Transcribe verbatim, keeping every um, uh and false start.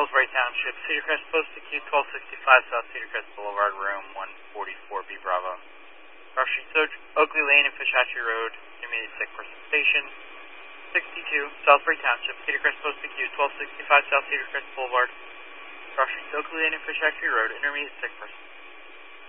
Salisbury Township, Cedar Crest Post to Q twelve sixty-five South Cedar Crest Boulevard, room one forty-four B Bravo. Cross Streets Oakley Lane and Fish Hatchery Road, intermediate sick person station. sixty-two Salisbury Township, Cedar Crest Post to Q twelve sixty-five South Cedar Crest Boulevard. Cross Streets Oakley Lane and Fish Hatchery Road, intermediate sick person